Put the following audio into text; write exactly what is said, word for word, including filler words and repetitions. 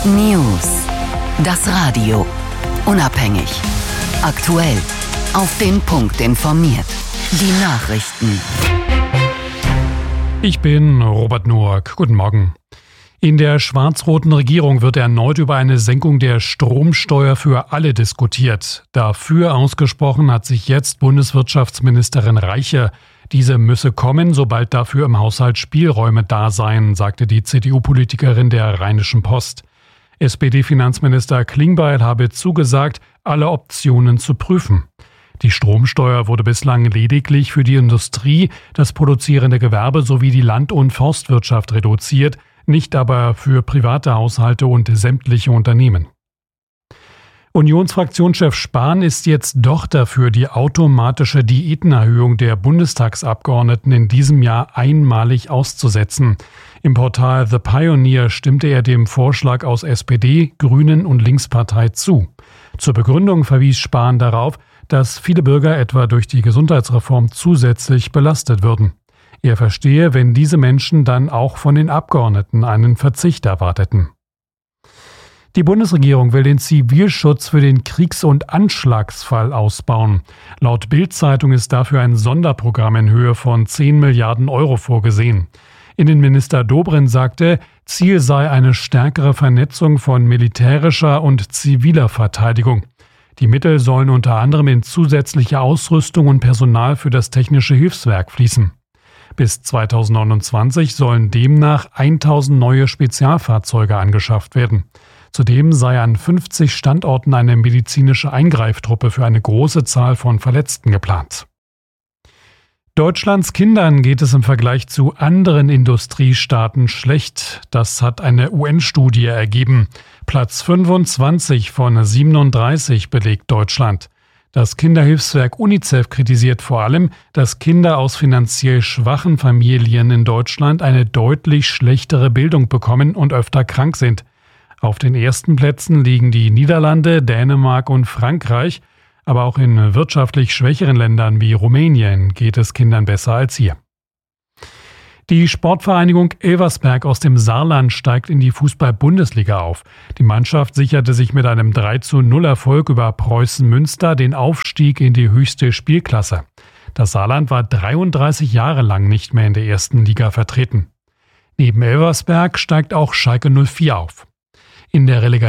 News. Das Radio. Unabhängig. Aktuell. Auf den Punkt informiert. Die Nachrichten. Ich bin Robert Noack. Guten Morgen. In der schwarz-roten Regierung wird erneut über eine Senkung der Stromsteuer für alle diskutiert. Dafür ausgesprochen hat sich jetzt Bundeswirtschaftsministerin Reiche. Diese müsse kommen, sobald dafür im Haushalt Spielräume da seien, sagte die C D U-Politikerin der Rheinischen Post. S P D-Finanzminister Klingbeil habe zugesagt, alle Optionen zu prüfen. Die Stromsteuer wurde bislang lediglich für die Industrie, das produzierende Gewerbe sowie die Land- und Forstwirtschaft reduziert, nicht aber für private Haushalte und sämtliche Unternehmen. Unionsfraktionschef Spahn ist jetzt doch dafür, die automatische Diätenerhöhung der Bundestagsabgeordneten in diesem Jahr einmalig auszusetzen. Im Portal The Pioneer stimmte er dem Vorschlag aus S P D, Grünen und Linkspartei zu. Zur Begründung verwies Spahn darauf, dass viele Bürger etwa durch die Gesundheitsreform zusätzlich belastet würden. Er verstehe, wenn diese Menschen dann auch von den Abgeordneten einen Verzicht erwarteten. Die Bundesregierung will den Zivilschutz für den Kriegs- und Anschlagsfall ausbauen. Laut Bild-Zeitung ist dafür ein Sonderprogramm in Höhe von zehn Milliarden Euro vorgesehen. Innenminister Dobrindt sagte, Ziel sei eine stärkere Vernetzung von militärischer und ziviler Verteidigung. Die Mittel sollen unter anderem in zusätzliche Ausrüstung und Personal für das Technische Hilfswerk fließen. Bis zweitausendneunundzwanzig sollen demnach tausend neue Spezialfahrzeuge angeschafft werden. Zudem sei an fünfzig Standorten eine medizinische Eingreiftruppe für eine große Zahl von Verletzten geplant. Deutschlands Kindern geht es im Vergleich zu anderen Industriestaaten schlecht. Das hat eine U N-Studie ergeben. Platz fünfundzwanzig von siebenunddreißig belegt Deutschland. Das Kinderhilfswerk UNICEF kritisiert vor allem, dass Kinder aus finanziell schwachen Familien in Deutschland eine deutlich schlechtere Bildung bekommen und öfter krank sind. Auf den ersten Plätzen liegen die Niederlande, Dänemark und Frankreich, aber auch in wirtschaftlich schwächeren Ländern wie Rumänien geht es Kindern besser als hier. Die Sportvereinigung Elversberg aus dem Saarland steigt in die Fußball-Bundesliga auf. Die Mannschaft sicherte sich mit einem drei zu null Erfolg über Preußen Münster den Aufstieg in die höchste Spielklasse. Das Saarland war dreiunddreißig Jahre lang nicht mehr in der ersten Liga vertreten. Neben Elversberg steigt auch Schalke null vier auf. In der Relegation